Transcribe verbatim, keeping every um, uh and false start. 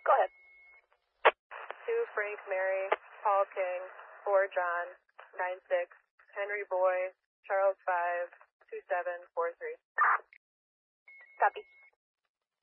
Go ahead. Two Frank Mary, Paul King, four John, nine six, Henry Boy, Charles five, two seven four three. Copy.